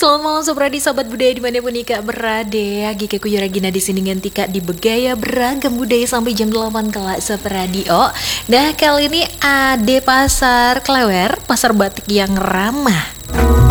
Selamat malam Sobradi, sahabat budaya dimanapun Ika berada. Gika Kuyuragina di sini ngentika di Begaya beragam budaya sampai jam 8 kelak Sobradio. Nah kali ini ada pasar Klewer, pasar batik yang ramah.